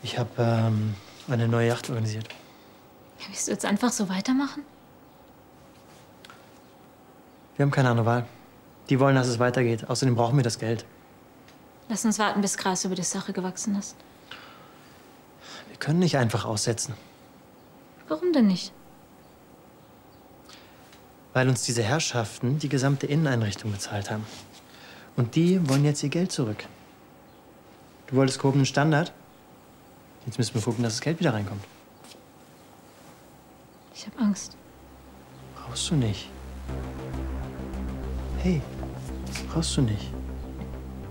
Ich habe eine neue Yacht organisiert. Ja, willst du jetzt einfach so weitermachen? Wir haben keine andere Wahl. Die wollen, dass es weitergeht. Außerdem brauchen wir das Geld. Lass uns warten, bis Gras über die Sache gewachsen ist. Wir können nicht einfach aussetzen. Warum denn nicht? Weil uns diese Herrschaften die gesamte Inneneinrichtung bezahlt haben. Und die wollen jetzt ihr Geld zurück. Du wolltest gehobenen Standard? Jetzt müssen wir gucken, dass das Geld wieder reinkommt. Ich habe Angst. Brauchst du nicht. Hey, brauchst du nicht.